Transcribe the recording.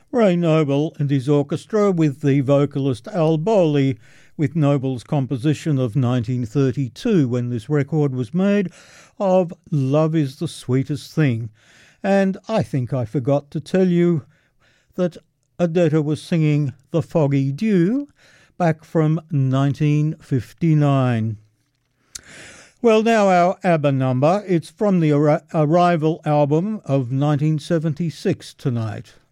Ray Noble and his orchestra with the vocalist Al Bowley, with Noble's composition of 1932 when this record was made of Love is the Sweetest Thing. And I think I forgot to tell you that Odetta was singing The Foggy Dew back from 1959. Well, now our ABBA number. It's from the Arrival album of 1976 tonight.